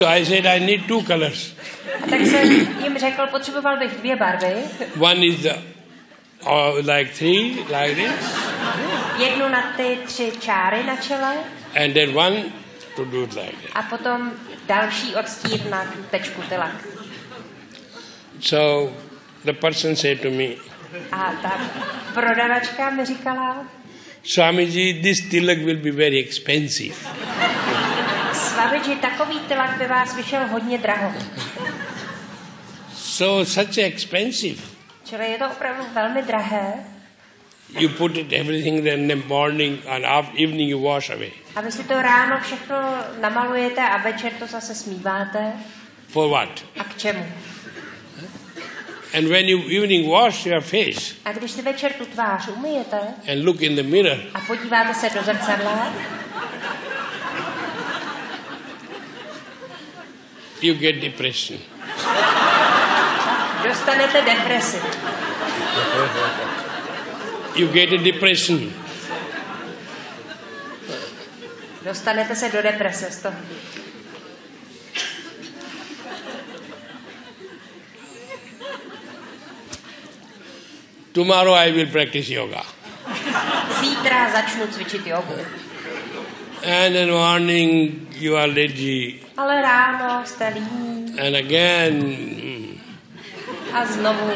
I said I need 2 colors. A tak jsem jim řekl, potřeboval bych 2 barvy. One is the like 3 like this. Jednu na ty 3 čáry na čele. And then one to do it like that. A potom další odstín na tečku tilak. So the person said to me, A ta prodavačka mi říkala, Swamiji, this tilak will be very expensive. Swamiji, takový tilak by vás vyšel hodně draho. So such expensive. Čili je to opravdu velmi drahé. You put it everything in the morning and evening you wash away. A vy si to ráno všechno namalujete a večer to zase smíváte. For what? A k čemu? And when you evening wash your face A když si večer tu tvář umyjete and look in the mirror, a podíváte se do zrcadla, you get depression. dostanete depresi. You get a depression. Dostanete se do deprese z toho. Tomorrow I will practice yoga. Zítra začnu cvičit jogu. And in the morning you are lazy. Ale ráno jste líní. And again. A znovu.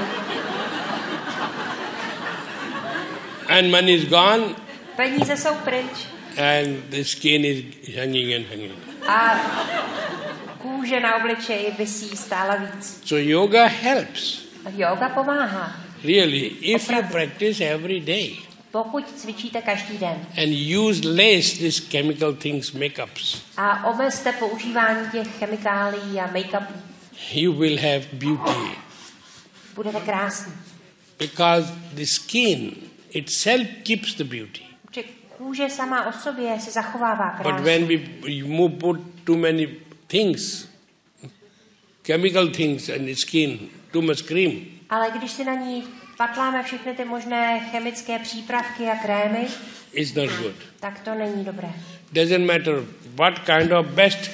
And money is gone. Peníze jsou pryč. And the skin is hanging and hanging. A kůže na obličeji visí stále víc. So yoga helps. A yoga pomáhá. Really, if you practice every day. Pokud cvičíte každý den. And use less these chemical things, makeups. A omezte používání těch chemikálií a make-upů. You will have beauty. Budete krásní. Because the skin itself keeps the beauty. Protože kůže sama o sobě si zachovává krásu. But when we put too many things, chemical things in the skin, too much cream. Ale když si na ní patláme všechny ty možné chemické přípravky a krémy, it's not good. Tak to není dobré. Doesn't matter what kind of best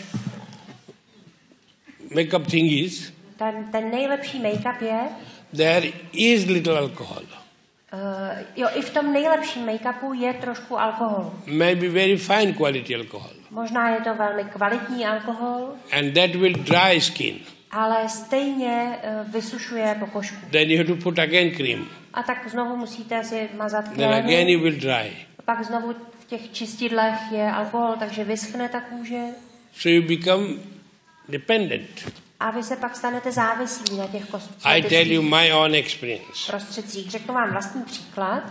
makeup thing is. Ten nejlepší make-up je, there is little alcohol. Jo, i v tom nejlepším make-upu je trošku alkoholu. Maybe very fine quality alcohol. Možná je to velmi kvalitní alkohol. And that will dry skin. Ale stejně vysušuje pokožku. Then you have to put again cream. A tak znovu musíte si mazat krémy. Then again you will dry. A pak znovu v těch čistidlech je alkohol, takže vyschne ta kůže. So you become dependent. A vy se pak stanete závislí na těch kosmetických I tell you my own experience. prostředcích. Řeknu vám vlastní příklad.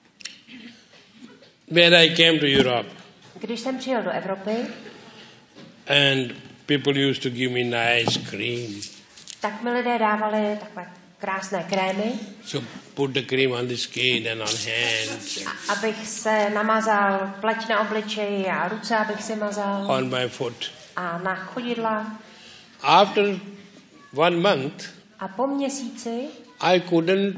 When I came to Europe. Když jsem přijel do Evropy. And people used to give me nice cream. Tak mi lidé dávali takové krásné krémy. So put the cream on the skin and on hands. Abych se namazal pleť na obličeji a ruce abych si mazal. On my foot. A na chodidla. After 1 month. A po měsíci. I couldn't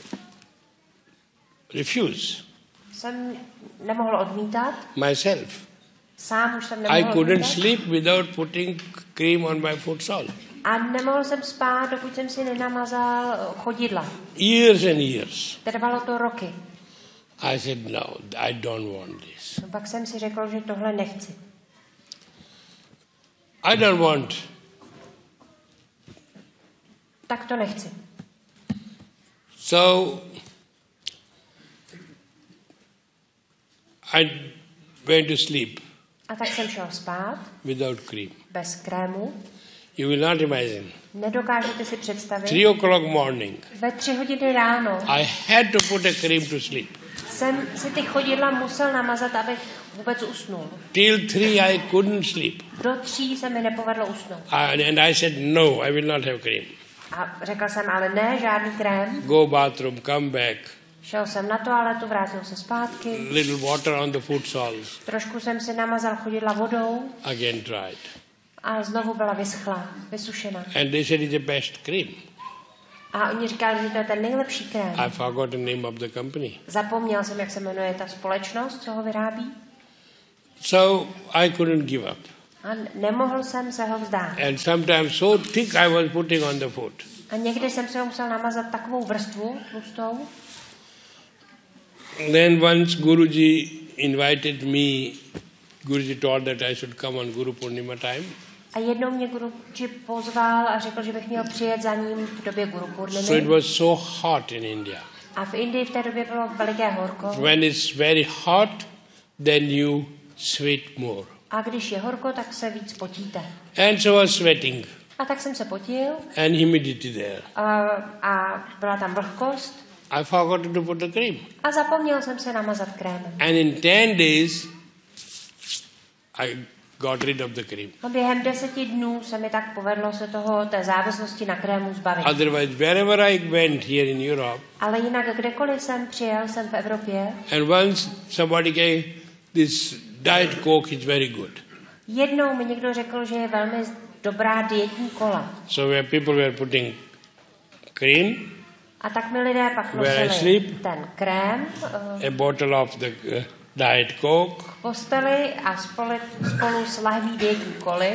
refuse. Jsem nemohl odmítat. Myself. Sám už jsem nemohl I couldn't odmítat. sleep without putting cream on my foot sole. A nemohl jsem spát, dokud jsem si nenamazal chodidla. Years and years. Trvalo to roky. I said, no, I don't want this. No, pak jsem si řekl, že tohle nechci. I don't want. Tak to nechci. So, I went to sleep. A tak jsem šel spát. Without cream. Bez krému. You will not imagine. Nedokážete si představit. 3 o'clock morning. Ve 3 hodiny ráno. I had to put a cream to sleep. Jsem si ty chodidla musel namazat, abych vůbec usnul. Till 3 I couldn't sleep. Do 3 se mi nepovedlo usnout. And I said, no, I will not have cream. A řekl jsem, ale ne, žádný krém. Go bathroom, come back. Šel jsem na toaletu, vrátil se zpátky. Little water on the foot soles. Trošku jsem si namazal chodidla vodou. Again dried. A znovu byla vyschlá, vysušená. And they said it's the best cream. A oni říkali, že to je ten nejlepší krém. I forgot the name of the company. Zapomněl jsem, jak se jmenuje ta společnost, co ho vyrábí. So I couldn't give up. A nemohl jsem se ho vzdát. And sometimes so thick I was putting on the foot. A někdy jsem se ho musel namazat takovou vrstvu tlustou. Then once Guruji invited me, Guruji told that I should come on Guru Purnima time. A jednou mě Guruji pozval a řekl, že bych měl přijet za ním v době Guru Purnimy. So it was so hot in India. A v Indii v té době bylo veliké horko. When it's very hot, then you sweat more. A když je horko, tak se víc potíte. And so I was sweating. A tak jsem se potil. And humidity there. A byla tam vlhkost. I forgot to put the cream. A zapomněl jsem se namazat krémem. And in 10 days, I got rid of the cream. A během 10 dnů se mi tak povedlo se té závislosti na krému zbavit. Otherwise, wherever I went here in Europe, ale jinak kdekoliv jsem přijel, jsem v Evropě. And once somebody gave this diet coke is very good. Jednou mi někdo řekl, že je velmi dobrá dietní kola. So where people were putting cream, a tak mi lidé pak nosili ten krém, a bottle of the diet coke, k posteli a spolu s lahví dietní koly.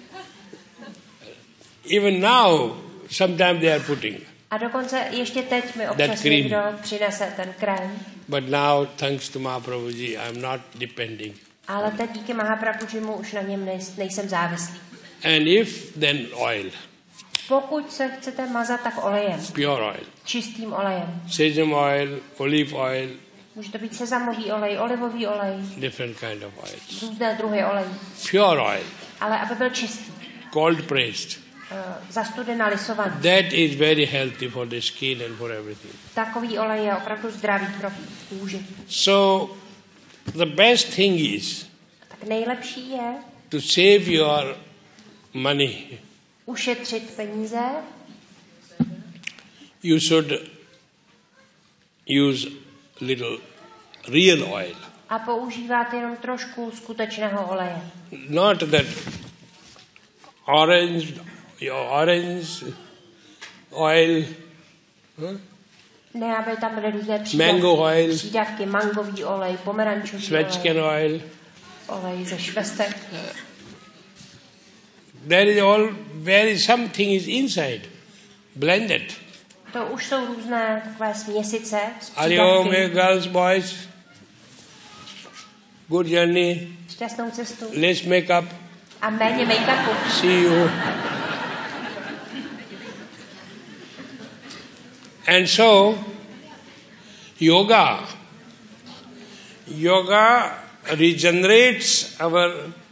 Even now, sometimes they are putting. A dokonce ještě teď mi občas někdo přinese ten krém. But now, thanks to Mahaprabhuji, I'm not depending. Ale teď díky Mahaprabhujimu už na něm nejsem závislý. And if, then oil. Pokud se chcete mazat, tak olejem. Pure oil. Čistým olejem. Sesame oil, olive oil. Může to být sezamový olej, olivový olej. Different kind of oils. Různé druhy olejí. Pure oil. Ale aby byl čistý. Cold pressed. Zastudena lisovaný. That is very healthy for the skin and for everything. Takový olej je opravdu zdravý pro kůži. So the best thing is tak nejlepší je to save your money. Ušetřit peníze. You should use little real oil. A používat jenom trošku skutečného oleje. Not that orange oil. Ne, aby tam byly různé přídavky, mangový olej, pomerančový olej, olej ze švestek. There is all very something is inside, blended. To už jsou různé takové směsice. Ariom, girls, boys. Good journey. Šťastnou cestu. Less makeup. A méně make-upu. See you. And so, yoga regenerates our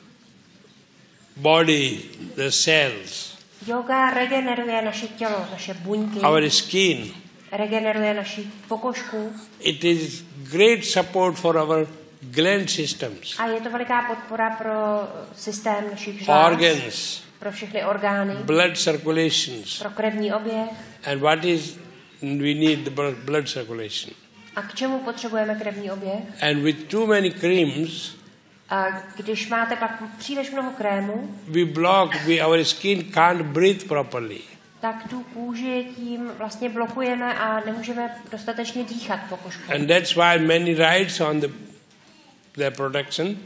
body, the cells. Yoga regeneruje naše tělo, naše buňky. Our skin. Regeneruje naši pokožku. It is great support for our gland systems. A je to veliká podpora pro systém našich žláz. Organs. Pro všechny orgány. Blood circulations. Pro krevní oběh. And what is we need the blood circulation. A k čemu potřebujeme krevní oběh? And with too many creams, a když máte pak příliš mnoho krému, our skin can't breathe properly. Tak tu kůži tím vlastně blokujeme a nemůžeme dostatečně dýchat pokožkou. And that's why many rides on their production,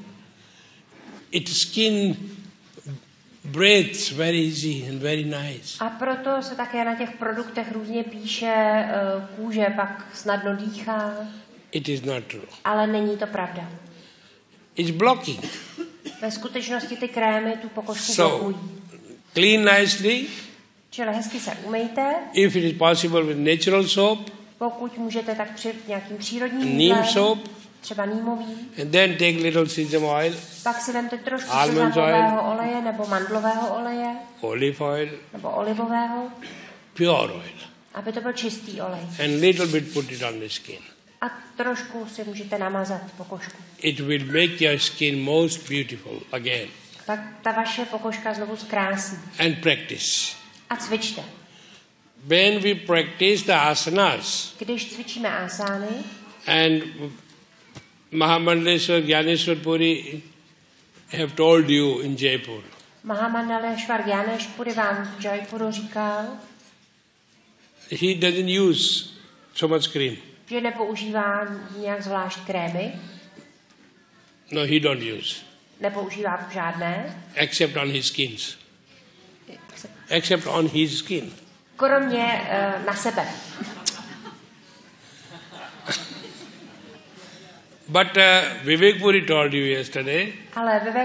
skin breathes very easy and very nice. A proto se také na těch produktech různě píše, kůže pak snadno dýchá. It is not true. Ale není to pravda. It's blocking. Ve skutečnosti ty krémy tu pokožku blokují. Clean nicely. Čili hezky se umejte. If it is possible with natural soap. Pokud můžete, tak při nějakým přírodním neem soap. Třeba nýmový. And then take little sesame oil. Pak si vemte trošku sezamového oleje nebo mandlového oleje. Olive oil. Nebo olivového. Pure oil. Aby to byl čistý olej. And little bit put it on the skin. A trošku si můžete namazat pokožku. It will make your skin most beautiful again. Tak ta vaše pokožka znovu zkrásí. And practice. A cvičte. When we practice the asanas. Když cvičíme asány. And Mahamandaleshwar Gyaneshwar Puri have told you in Jaipur. Mahamandaleshwar Gyaneshwar Puri vám v Jaipuru říkal. He doesn't use so much cream. Že nepoužívá nějak zvlášť krémy. No, he don't use. nepoužívá žádné. Except on his skins. Except on his skin. Kromě na sebe. But Vivek Puri told you yesterday. Ale